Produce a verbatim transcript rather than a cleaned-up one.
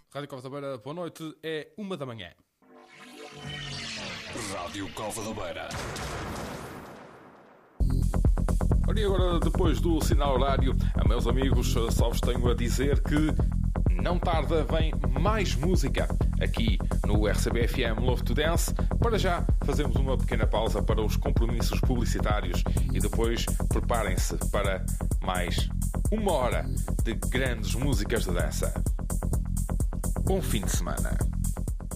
Rádio Cova da Beira, boa noite, é uma da manhã. Rádio Cova da Beira. Ora, e agora, depois do sinal horário, a meus amigos, só vos tenho a dizer que não tarda, vem mais música aqui no R C B F M Love to Dance. Para já, fazemos uma pequena pausa para os compromissos publicitários e depois preparem-se para mais uma hora de grandes músicas de dança. Bom fim de semana.